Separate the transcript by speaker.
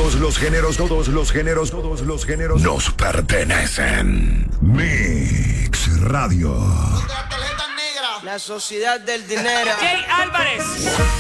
Speaker 1: todos los géneros nos pertenecen. Mix Radio.
Speaker 2: La sociedad del dinero.
Speaker 3: Jay Álvarez.